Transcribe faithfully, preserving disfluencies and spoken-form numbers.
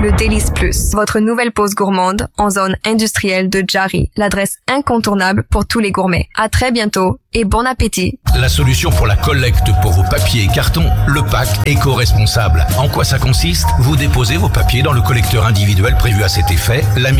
le Délice Plus, votre nouvelle pause gourmande en zone industrielle de Jarry, l'adresse incontournable pour tous les gourmets. À très bientôt et bon appétit. La solution pour la collecte pour vos papiers et cartons, le pack éco-responsable. En quoi ça consiste? Vous déposez vos papiers dans le collecteur individuel prévu à cet effet. La